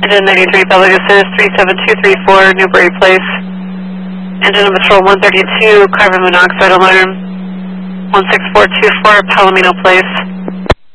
Engine 93, public assist 37234, Newbury Place. Engine on patrol 132, carbon monoxide alarm. 16424, Palomino Place.